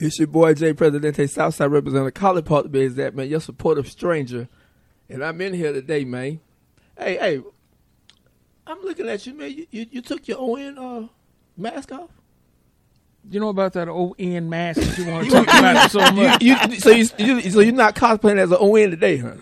It's your boy Jay Presidente, Southside Representative. College Park to be exact, man. Your supportive stranger. And I'm in here today, man. Hey, I'm looking at you, man. You took your ON mask off? You know about that ON mask that you want to talk about so much? So you're not cosplaying as an ON today, huh?